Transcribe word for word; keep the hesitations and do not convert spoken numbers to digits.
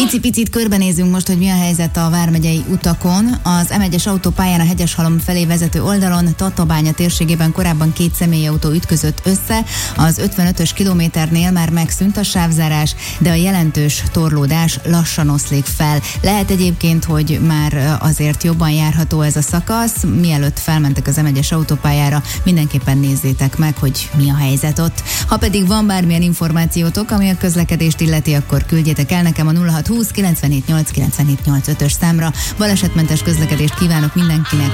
Icipicit körbenézünk most, hogy mi a helyzet a vármegyei utakon. Az em egyes autópályán a Hegyeshalom felé vezető oldalon Tatabánya térségében korábban két személyautó ütközött össze. Az ötvenötös kilométernél már megszűnt a sávzárás, de a jelentős torlódás lassan oszlik fel. Lehet egyébként, hogy már azért jobban járható ez a szakasz. Mielőtt felmentek az em egyes autópályára, mindenképpen nézzétek meg, hogy mi a helyzet ott. Ha pedig van bármilyen információtok, ami a közlekedést illeti, akkor küldjetek el nekem a nulla hat húsz kilencvenhét nyolc kilencvenhét nyolcvanötös számra. Balesetmentes közlekedést kívánok mindenkinek,